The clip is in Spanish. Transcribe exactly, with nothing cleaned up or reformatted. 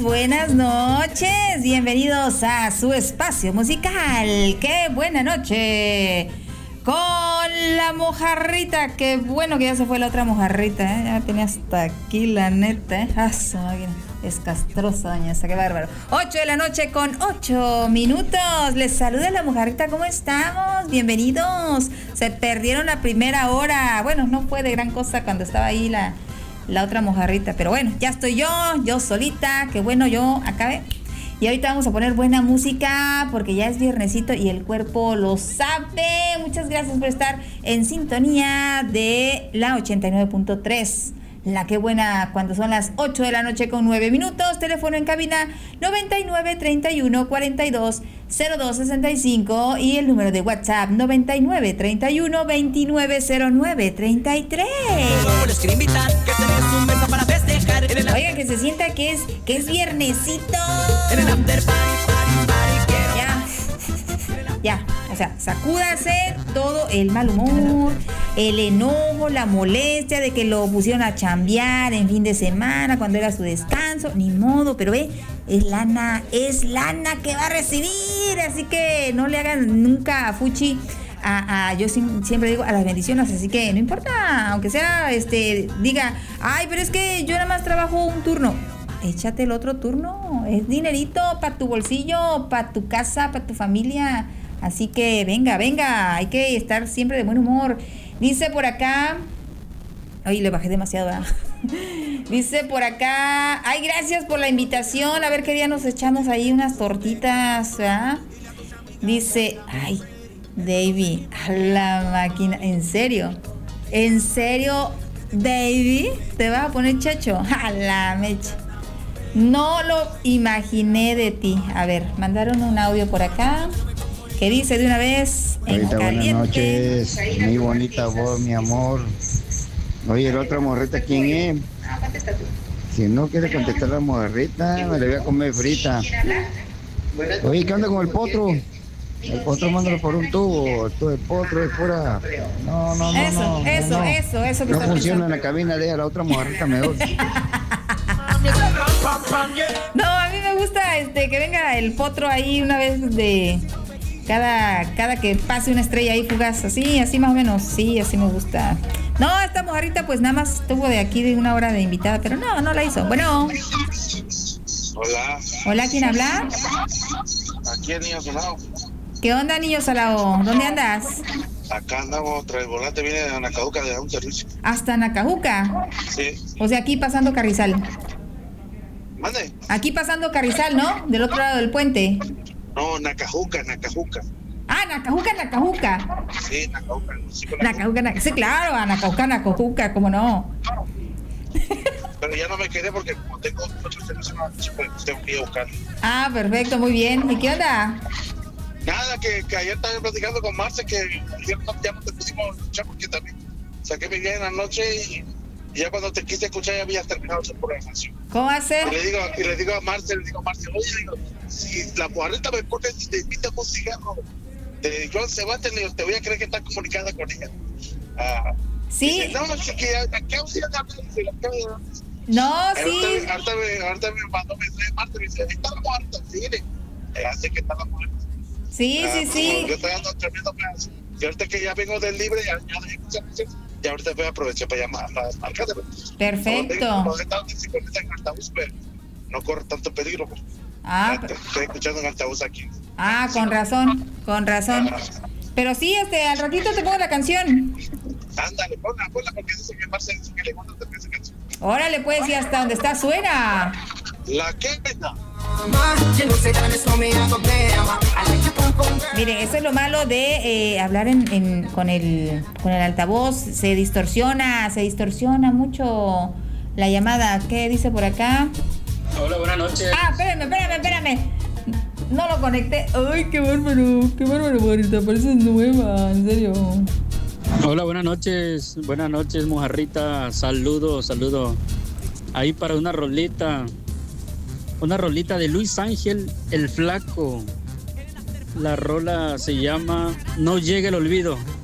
buenas noches. Bienvenidos a su espacio musical. ¡Qué buena noche! Con la mojarrita. Qué bueno que ya se fue la otra mojarrita, ¿eh? Ya tenía hasta aquí, la neta, ¿eh? Ah, su máquina. Es castrosa, doña esta, qué bárbaro. ocho de la noche con ocho minutos. Les saluda la mojarrita, ¿cómo estamos? Bienvenidos. Se perdieron la primera hora. Bueno, no fue de gran cosa cuando estaba ahí la, la otra mojarrita, pero bueno, ya estoy yo, yo solita. Qué bueno, yo acabé. Y ahorita vamos a poner buena música porque ya es viernesito y el cuerpo lo sabe. Muchas gracias por estar en sintonía de la ochenta y nueve punto tres. La que buena, cuando son las ocho de la noche con nueve minutos. Teléfono en cabina noventa y nueve, treinta y uno, cuarenta y dos, cero dos, sesenta y cinco y el número de WhatsApp noventa y nueve, treinta y uno, veintinueve, cero nueve, treinta y tres. Oigan, que se sienta que es que es viernesito. Ya, ya, o sea, sacúdase todo el mal humor, el enojo, la molestia de que lo pusieron a chambear en fin de semana cuando era su descanso, ni modo, pero ve, es lana, es lana que va a recibir, así que no le hagan nunca a fuchi a, a yo siempre digo a las bendiciones, así que no importa, aunque sea, este, diga, ay, pero es que yo nada más trabajo un turno. Échate el otro turno, es dinerito para tu bolsillo, para tu casa, para tu familia. Así que venga, venga, hay que estar siempre de buen humor. Dice por acá, ay, le bajé demasiado, ¿verdad? Dice por acá, ay, gracias por la invitación, a ver qué día nos echamos ahí unas tortitas, ¿verdad? Dice, ay, Davey, a la máquina, ¿en serio? ¿En serio, Davey? ¿Te vas a poner chacho? A la mecha. No lo imaginé de ti. A ver, mandaron un audio por acá que dice de una vez en Ahorita, caliente. buenas noches, muy bonita voz, mi amor. Oye, la otra morrita, ¿quién es? Si no quiere contestar la morrita, me la voy a comer frita. Oye, ¿qué onda con el potro? El potro mándalo por un tubo, todo el potro es pura... No, no, no, Eso, no, eso, no, no. eso, eso que no está funciona pensando. en la cabina de ella, la otra morrita mejor. No, a mí me gusta este que venga el potro ahí una vez de cada cada que pase una estrella ahí fugaz, así, así más o menos, sí, así me gusta. No, esta mojarrita pues nada más estuvo de aquí de una hora de invitada, pero no, no la hizo. Bueno. Hola. Hola, ¿quién habla? Aquí el niño Salado. ¿Qué onda, niño Salao? ¿Dónde andas? Acá andamos, tras el volante viene de Anacahuca de un servicio. Hasta Nacajuca. Sí. O sea, aquí pasando Carrizal. Mande. Aquí pasando Carrizal, ¿no? Del otro lado del puente. No, Nacajuca, Nacajuca. Ah, Nacajuca, Nacajuca. Sí, Nacajuca. Sí, Nacajuca, Nacajuca. Sí, claro, a Nacajuca, Nacajuca, ¿cómo no? Pero ya no me quedé porque como tengo otro servicio, pues tengo que ir a buscarlo. Ah, perfecto, muy bien. ¿Y qué onda? Nada, que, que ayer estaba platicando con Marce que ayer no, ya no te pusimos escuchar porque también saqué mi día en la noche y, y ya cuando te quise escuchar ya habías terminado su programación. ¿Cómo hace? Y le digo, y le digo a Marce, le digo a Marce, oye, digo, si la mojarrita me pone y te invita a un cigarro de Joan Sebastián, le digo, te voy a creer que estás comunicada con ella. Ah, sí. Dice, no, no, sí que acabo de hablar, dice, la acabo de hablar. No, ahorita, sí. Ahorita me, ahorita me mandó mensaje Marce, me dice, está la mojarrita, sí, le hace que está la mojarrita. Sí, ah, sí, sí. Yo estoy dando tremendo pedazo. Y ahorita que ya vengo del libre, ya, ya dejé muchas veces, y ahorita voy a aprovechar para llamar a las marcas. Perfecto. No, no, no, en altavoz, pero no corre tanto peligro. Pues. Ah, ya, estoy escuchando en altavoz aquí. Ah, con razón, con razón. Pero sí, este, al ratito te pongo la canción. Ándale, ponla, ponla, porque dice que Marce dice que le gusta esa canción. Órale, pues, y hasta donde está suena. La queda. Miren, eso es lo malo de eh, hablar en, en, con, el, con el altavoz. Se distorsiona, se distorsiona mucho la llamada. ¿Qué dice por acá? Hola, buenas noches. Ah, espérame, espérame, espérame. No lo conecté. Ay, qué bárbaro, qué bárbaro, Mojarrita. Pareces nueva, en serio. Hola, buenas noches. Buenas noches, mojarrita. Saludos, saludos. Ahí para una rolita. Una rolita de Luis Ángel, el Flaco. La rola se llama No llega el olvido.